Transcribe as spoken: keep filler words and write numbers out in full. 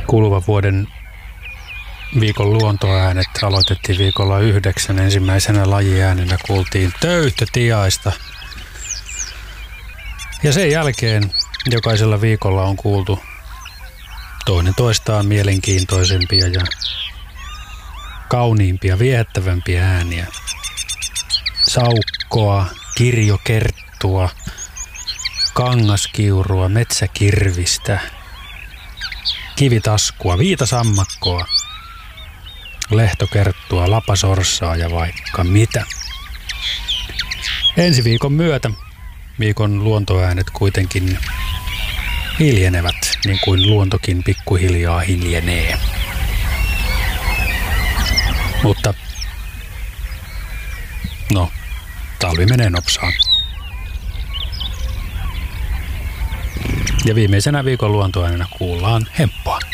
Kuluvan vuoden viikon luontoäänet aloitettiin viikolla yhdeksän. Ensimmäisenä lajiäänenä kuultiin töyhtötiaista. Ja sen jälkeen jokaisella viikolla on kuultu toinen toistaan mielenkiintoisempia ja kauniimpia, viehättävämpiä ääniä. Saukkoa, kirjokerttua, kangaskiurua, metsäkirvistä, kivitaskua, viitasammakkoa, lehtokerttua, lapasorsaa ja vaikka mitä. Ensi viikon myötä viikon luontoäänet kuitenkin hiljenevät, niin kuin luontokin pikkuhiljaa hiljenee. Mutta no, talvi menee nopsaan. Ja viimeisenä viikon luontoäänenä kuullaan hemppoa.